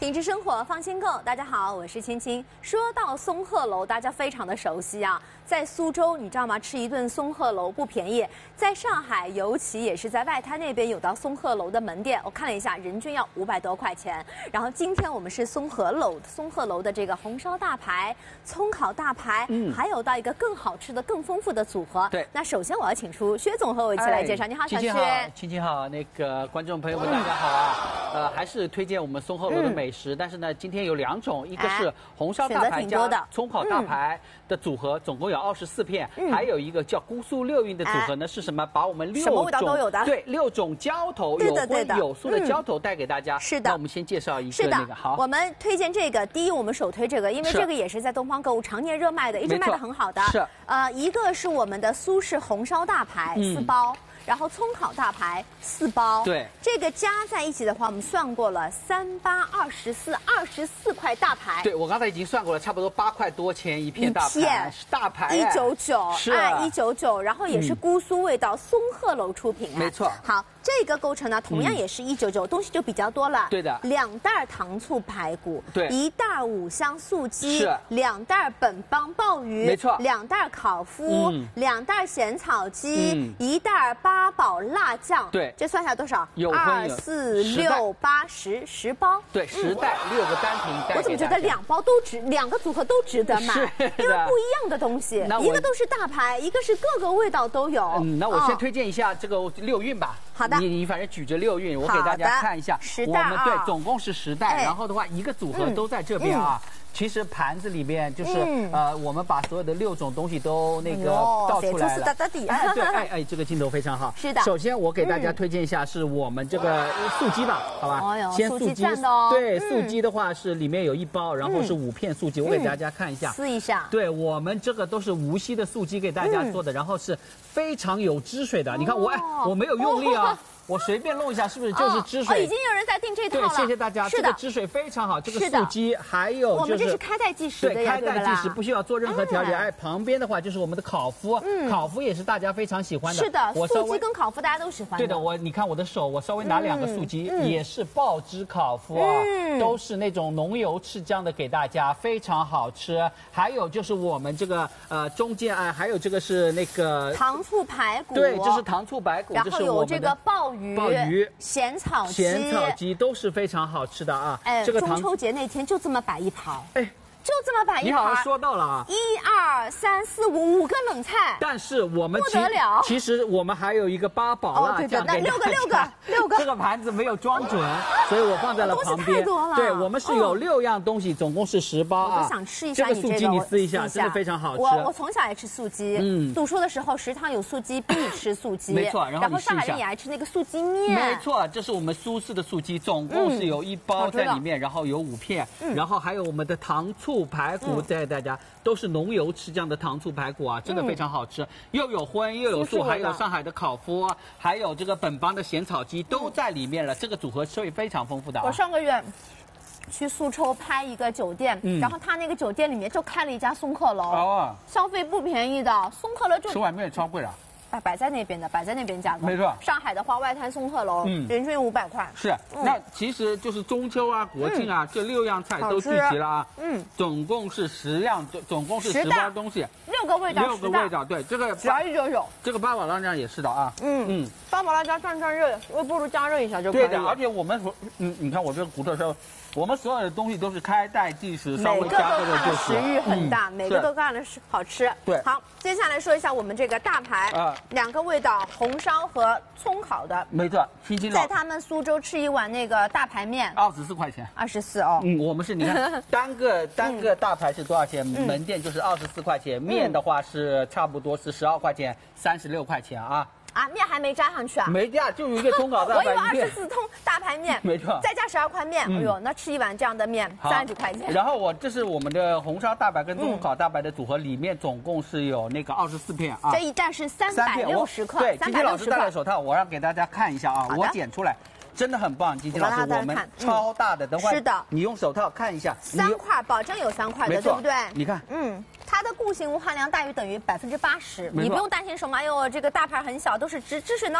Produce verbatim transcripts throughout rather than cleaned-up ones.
品质生活，放心购。大家好，我是青青。说到松鹤楼，大家非常的熟悉啊。在苏州，你知道吗？吃一顿松鹤楼不便宜。在上海，尤其也是在外滩那边有到松鹤楼的门店，我看了一下，人均要五百多块钱。然后今天我们是松鹤楼，松鹤楼的这个红烧大排、葱烤大排，嗯，还有到一个更好吃的、更丰富的组合。 对。那首先我要请出薛总和我一起来介绍。哎、你好，小薛。 青青好，那个观众朋友们大家好啊。呃，还是推荐我们松鹤楼的美食，嗯、但是呢，今天有两种，一个是红烧大排加葱烤大排的组合，总共有二十四片，嗯、还有一个叫姑苏六韵的组合呢，是什么？把我们六种什么味道都有的，对，六种浇头，有荤有素的浇头带给大家。 是的， 那我们先介绍一个那个好， 我们推荐这个，第一我们首推这个，因为这个也是在东方购物常年热卖的，一直卖的很好的。 是， 呃，一个是我们的苏式红烧大排四包。然后葱烤大排四包， 对， 这个加在一起的话，我们算过了，三八二十四，二十四块大排。 对，我刚才已经算过了，差不多八块多钱一片大排，大排一九九， 是哎，一九九，然后也是姑苏味道，松鹤楼出品， 没错。 好，这个构成呢，同样也是一九九，东西就比较多了。 对的， 两袋糖醋排骨， 对， 一袋五香素鸡， 是， 两袋本帮鲍鱼， 没错， 两袋烤麸，两袋咸草鸡，一袋八宝辣。酱对， 这算下来多少？ 有二四六八十十包， 对，十袋六个单品带。 我怎么觉得两包都值，两个组合都值得买？因为不一样的东西，一个都是大排，一个是各个味道都有。 嗯，那我先推荐一下这个六韵吧。 好的， 你你反正举着六韵，我给大家看一下。 十袋， 我们对，总共是十袋，然后的话一个组合都在这边啊。其实盘子里面就是、嗯、呃，我们把所有的六种东西都那个倒出来了。哎，对，哎哎，这个镜头非常好。 是的。 首先我给大家推荐一下，是我们这个素鸡吧，好吧？ 哦哟， 先素鸡。 哦、 对，素鸡的话是里面有一包，然后是五片素鸡，嗯、我给大家看一下。 撕一下。 对，我们这个都是无锡的素鸡给大家做的，嗯、然后是非常有汁水的。你看我，哎，我没有用力啊。我随便弄一下，是不是就是汁水？ 哦，已经有人在订这套了。 对，谢谢大家。 是的， 这个汁水非常好。这个素鸡还有就是我们这是开袋计时的， 对，开袋计时不需要做任何调节。哎，旁边的话就是我们的烤麸，嗯，烤麸也是大家非常喜欢的。 是的，素鸡跟烤麸大家都喜欢。 对的，我你看我的手，我稍微拿两个素鸡，也是爆汁烤麸啊，都是那种浓油赤酱的，给大家非常好吃。还有就是我们这个呃中间哎，还有这个是那个糖醋排骨， 对，这是糖醋排骨， 然后有这个鲍鱼， 鲍鱼。 咸草鸡， 咸草鸡都是非常好吃的啊！ 哎，这个中秋节那天就这么摆一盘，哎，就这么摆一盘。 你好像说到了啊， 一二三四五五个冷菜， 但是我们不得了， 其实我们还有一个八宝辣酱给大家。 六个六个六个， 这个盘子没有装准，所以我放在了旁边。 太多了。 对，我们是有六样东西，总共是十包啊。 我想吃一下这个素鸡，你撕一下，真的非常好吃。 我我从小爱吃素鸡，嗯，读书的时候食堂有素鸡，必吃素鸡。 没错， 然后上海人也爱吃那个素鸡面。 没错，这是我们苏式的素鸡，总共是有一包在里面，然后有五片，然后还有我们的糖醋排骨。带大家都是浓油赤酱的糖醋排骨啊，真的非常好吃，嗯、又有荤又有素，还有上海的烤麸，还有这个本帮的咸草鸡都在里面了，嗯、这个组合是非常丰富的、啊。 我上个月去苏州拍一个酒店，嗯、然后他那个酒店里面就开了一家松鹤楼，哦、消费不便宜的，松鹤楼就吃碗面超贵了。 摆摆在那边的，摆在那边价格。 没错。 上海的话，外滩松鹤楼，嗯，人均五百块。 是，嗯、那其实就是中秋啊、国庆啊，嗯、这六样菜都聚齐了啊。嗯。总共是十样，总总共是十包东西。 六个味道。 六个味道，对，这个只要一九九。 这个八宝辣酱也是的啊。嗯嗯。 八宝辣酱蘸蘸热，微波炉加热一下就可以了。 对的，而且我们嗯，你看我这个骨头上。我们所有的东西都是开袋计时，稍微加热就食欲很大，每个都干的是好吃。 对， 好，接下来说一下我们这个大排啊，两个味道，红烧和葱烤的。 没错，星期六在他们苏州吃一碗那个大排面， 二十四块钱。 二十四哦。 嗯，我们是你看单个单个大排是多少钱？门店就是二十四块钱，面的话是差不多是十二块钱，三十六块钱啊。 啊，面还没加上去啊？ 没加，就有一个葱烤大排面。 我以为二十四通大排面， 没错， 再加十二块面，嗯、哎呦，那吃一碗这样的面三十块钱。 然后我这是我们的红烧大排跟葱烤大排的组合，里面总共是有那个二十四片啊。 这一袋是三百六十克， 对，今天老师戴了手套，我让给大家看一下啊，我剪出来。真的很棒，金金老师，我们超大的，等会儿是的， 你用手套看一下， 三块，保证有三块的，对不对？ 你看， 嗯，它的固形物含量大于等于百分之八十，你不用担心什么，哎呦，这个大盘很小，都是汁汁水呢。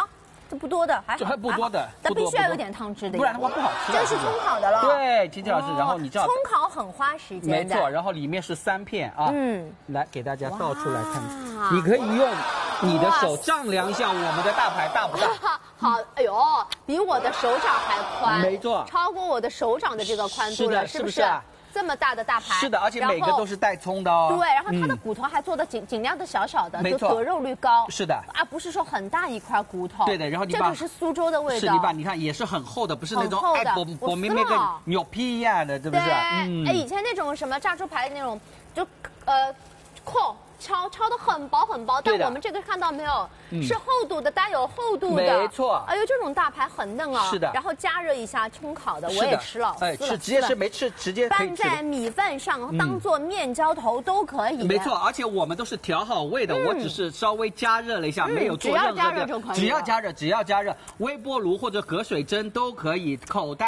这不多的，还好， 这还不多的， 但必须要有点汤汁的， 不然的话不好吃。 这是葱烤的了。 对，金姐老师，然后你知道， 葱烤很花时间。 没错，然后里面是三片啊。嗯，来给大家倒出来看，你可以用你的手丈量一下我们的大排大不大。 好，哎呦，比我的手掌还宽， 没错， 超过我的手掌的这个宽度了，是不是？这么大的大排， 是的，而且每个都是带葱的哦。 对，然后它的骨头还做的尽尽量的小小的， 没错， 得肉率高。 是的， 啊，不是说很大一块骨头。 对的，然后你把这个是苏州的味道。 是，你把你看也是很厚的，不是那种哎薄薄绵绵跟牛皮一样的，对不是？ 嗯。哎，以前那种什么炸猪排那种，就呃，扣。焯焯的很薄很薄，但我们这个看到没有，嗯、是厚度的，带有厚度的， 没错。 哎呦，这种大排很嫩啊， 是的。 然后加热一下葱烤的，我也吃了， 哎，吃直接吃没吃直接可以吃。拌在米饭上当做面浇头都可以。 没错，而且我们都是调好味的，嗯、我只是稍微加热了一下，嗯、没有做任何的， 只要加热就可以， 只要加热，只要加热，微波炉或者隔水蒸都可以，口袋。